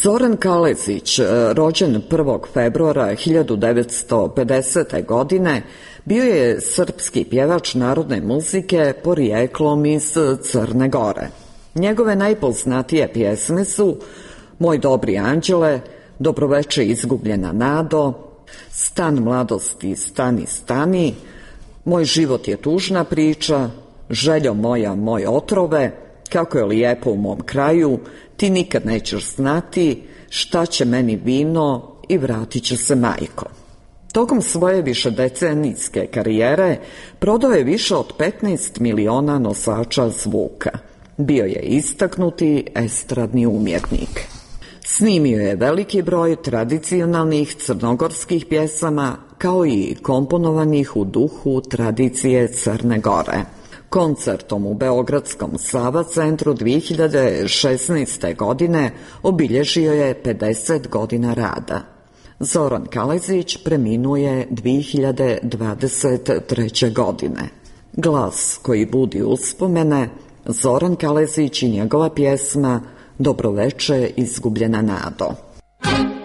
Zoran Kalezić, rođen 1. februara 1950. godine, bio je srpski pjevač narodne muzike porijeklom iz Crne Gore. Njegove najpoznatije pjesme su Moj dobri anđele, Dobroveče izgubljena nado, Stan mladosti, stani, stani, Moj život je tužna priča, Željo moja, moj otrove, Kako je lijepo u mom kraju, Ti nikad nećeš znati, Šta će meni vino i vratit će se majko. Tokom svoje višedecenijske karijere prodao je više od 15 miliona nosača zvuka. Bio je istaknuti estradni umjetnik. Snimio je veliki broj tradicionalnih crnogorskih pjesama, kao i komponovanih u duhu tradicije Crne Gore. Koncertom u Beogradskom Sava centru 2016. godine obilježio je 50 godina rada. Zoran Kalezić preminuo je 2023. godine. Glas koji budi uspomene, Zoran Kalezić i njegova pjesma Dobroveče izgubljena nado.